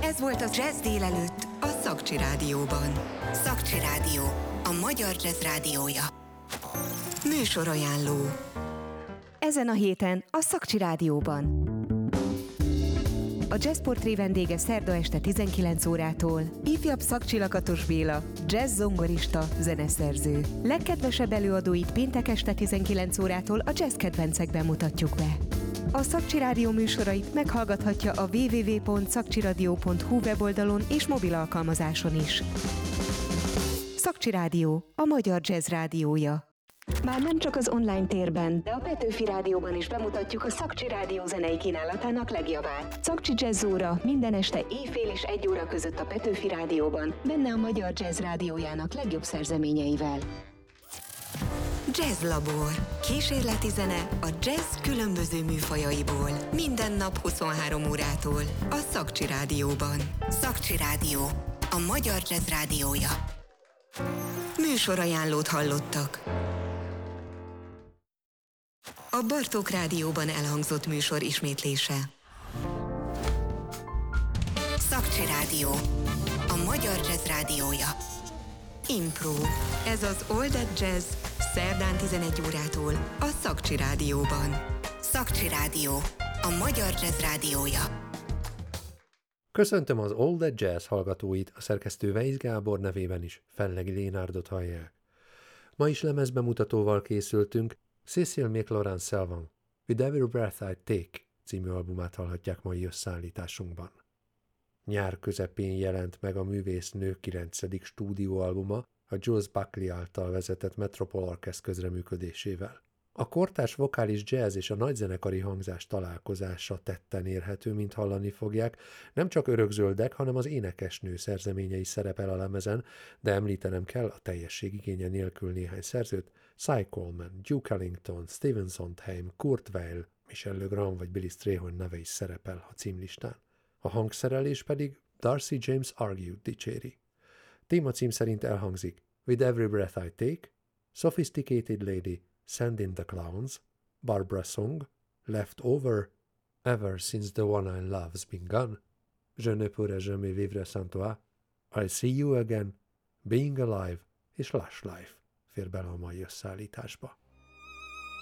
Ez volt a Jazz délelőtt a Szakcsi Rádióban. Szakcsi Rádió, a magyar jazz rádiója. Műsorajánló. Ezen a héten a Szakcsi Rádióban. A Jazz Portré vendége szerda este 19 órától ifjabb Szakcsi Lakatos Béla, jazz zongorista, zeneszerző. Legkedvesebb előadóit péntek este 19 órától a jazz kedvencekben mutatjuk be. A Szakcsi Rádió műsorait meghallgathatja a www.szakcsiradio.hu weboldalon és mobil alkalmazáson is. Szakcsi Rádió, a magyar jazz rádiója. Már nem csak az online térben, de a Petőfi Rádióban is bemutatjuk a Szakcsi Rádió zenei kínálatának legjavát. Szakcsi Jazz óra minden este éjfél és 1 óra között a Petőfi Rádióban, benne a magyar jazz rádiójának legjobb szerzeményeivel. Jazz Labor. Kísérleti zene a jazz különböző műfajaiból. Minden nap 23 órától a Szakcsi Rádióban. Szakcsi Rádió, a magyar jazz rádiója. Műsorajánlót hallottak. A Bartók Rádióban elhangzott műsor ismétlése. Szakcsi Rádió, a magyar jazz rádiója. Impro. Ez az All That Jazz szerdán 11 órától a Szakcsi Rádióban. Szakcsi Rádió, a magyar jazz rádiója. Köszöntöm az All That Jazz hallgatóit, a szerkesztő Weisz Gábor nevében is Fellegi Lénárdot hallják. Ma is lemezbemutatóval készültünk, Cecil McLoran Salvant With Every Breath I Take című albumát hallhatják mai összeállításunkban. Nyár közepén jelent meg a művésznő 9. stúdióalbuma a Jules Buckley által vezetett Metropole Orchestra közreműködésével. A kortárs vokális jazz és a nagyzenekari hangzás találkozása tetten érhető, mint hallani fogják, nem csak örökzöldek, hanem az énekesnő szerzeményei szerepel a lemezen, de említenem kell a teljesség igénye nélkül néhány szerzőt: Cy Coleman, Duke Ellington, Stephen Sondheim, Kurt Weill, Michel Legrand vagy Billy Strayhorn neve is szerepel a címlistán. A hangszerelés pedig Darcy James Argyute dicséri. Témacím szerint elhangzik With Every Breath I Take, Sophisticated Lady, Send in the Clowns, Barbara Song, Left Over, Ever Since the One I Love's Been Gone, Je ne pourrai jamais vivre sans toi, I'll See You Again, Being Alive és Lush Life fér bele a mai összeállításba.